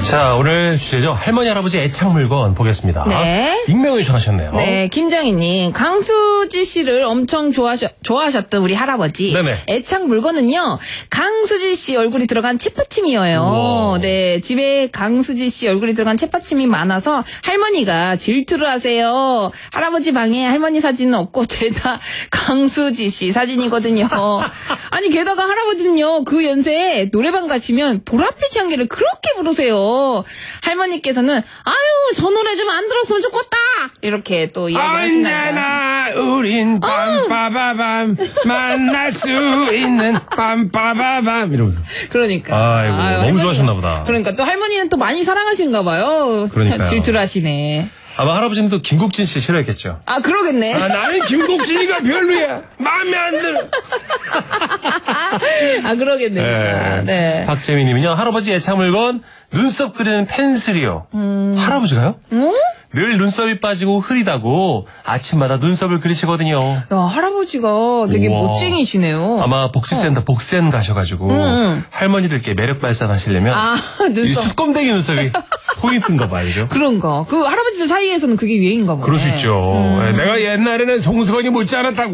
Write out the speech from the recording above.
자, 오늘 주제죠. 할머니, 할아버지 애착 물건 보겠습니다. 네. 익명을 요청하셨네요. 네, 김정희님. 강수지 씨를 엄청 좋아하셨던 우리 할아버지. 네네. 애착 물건은요, 강수지 씨 얼굴이 들어간 책받침이에요. 우와. 네, 집에 강수지 씨 얼굴이 들어간 책받침이 많아서 할머니가 질투를 하세요. 할아버지 방에 할머니 사진은 없고 죄다 강수지 씨 사진이거든요. 아니, 게다가 할아버지는요, 그 연세에 노래방 가시면 보랏빛 향기를 그렇게 부르세요. 할머니께서는 아유, 저 노래 좀 안 들었으면 좋겠다 이렇게 또 이야기하신다니까. 언제나 우린 빰빠바밤 만날 수 있는 빰빠바밤 이러면서. 그러니까 아이고, 너무 좋아하셨나 보다. 그러니까 또 할머니는 또 많이 사랑하시는가 봐요. 그러니까요. 질투를 하시네. 아마 할아버지는 또 김국진 씨 싫어했겠죠. 아, 그러겠네. 나는 김국진이가 별로야. 마음에 안 들어. 아, 그러겠네. 진짜. 네. 박재민님은요. 할아버지 애착 물건 눈썹 그리는 펜슬이요. 할아버지가요? 늘 눈썹이 빠지고 흐리다고 아침마다 눈썹을 그리시거든요. 야, 할아버지가 되게 우와. 멋쟁이시네요. 아마 복지센터 복센 가셔가지고 할머니들께 매력 발산하시려면 이 눈썹. 숯검댕이 눈썹이 포인트인가 봐요. 그죠? 그런가. 그 할아버지들 사이에서는 그게 유행인가 보네. 그럴 수 있죠. 내가 옛날에는 송수건이 못지 않았다고.